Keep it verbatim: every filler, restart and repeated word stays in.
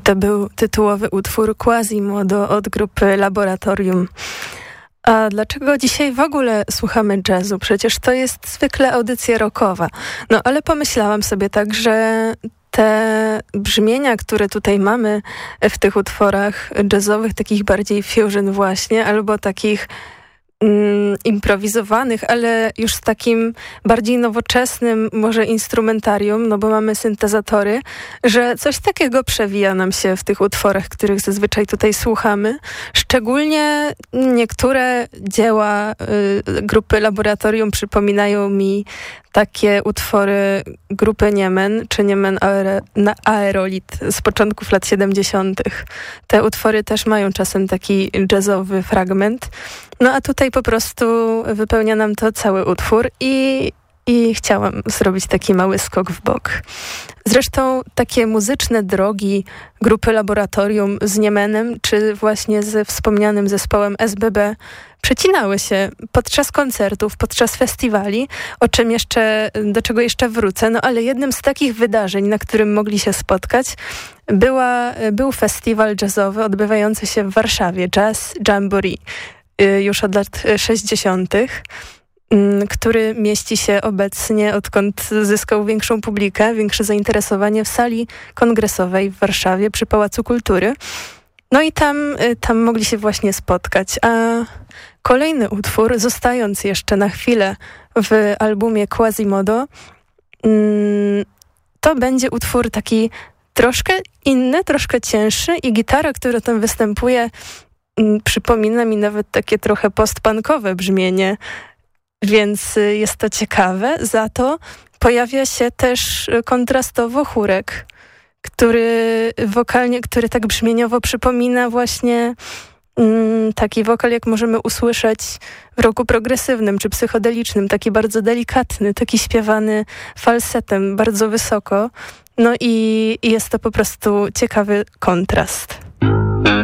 To był tytułowy utwór Quasimodo od grupy Laboratorium. A dlaczego dzisiaj w ogóle słuchamy jazzu? Przecież to jest zwykle audycja rockowa. No ale pomyślałam sobie tak, że te brzmienia, które tutaj mamy w tych utworach jazzowych, takich bardziej fusion właśnie, albo takich mm, improwizowanych, ale już z takim bardziej nowoczesnym może instrumentarium, no bo mamy syntezatory, że coś takiego przewija nam się w tych utworach, których zazwyczaj tutaj słuchamy. Szczególnie niektóre dzieła y, grupy Laboratorium przypominają mi takie utwory grupy Niemen, czy Niemen Aer- na Aerolit z początków lat siedemdziesiątych. Te utwory też mają czasem taki jazzowy fragment. No a tutaj po prostu wypełnia nam to cały utwór i, i chciałam zrobić taki mały skok w bok. Zresztą takie muzyczne drogi grupy Laboratorium z Niemenem, czy właśnie ze wspomnianym zespołem S B B przecinały się podczas koncertów, podczas festiwali, o czym jeszcze, do czego jeszcze wrócę. No ale jednym z takich wydarzeń, na którym mogli się spotkać, była, był festiwal jazzowy odbywający się w Warszawie, Jazz Jamboree, już od lat sześćdziesiątych, który mieści się obecnie, odkąd zyskał większą publikę, większe zainteresowanie w sali kongresowej w Warszawie przy Pałacu Kultury. No i tam, tam mogli się właśnie spotkać. A kolejny utwór, zostając jeszcze na chwilę w albumie Quasimodo, to będzie utwór taki troszkę inny, troszkę cięższy i gitara, która tam występuje, przypomina mi nawet takie trochę postpunkowe brzmienie, więc jest to ciekawe. Za to pojawia się też kontrastowo chórek, który wokalnie, który tak brzmieniowo przypomina właśnie mm, taki wokal, jak możemy usłyszeć w rocku progresywnym czy psychodelicznym, taki bardzo delikatny, taki śpiewany falsetem, bardzo wysoko. No i, i jest to po prostu ciekawy kontrast.